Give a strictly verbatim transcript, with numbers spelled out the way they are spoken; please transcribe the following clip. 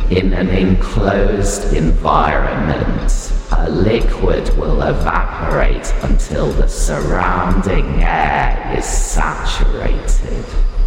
In an enclosed environment, a liquid will evaporate until the surrounding air is saturated.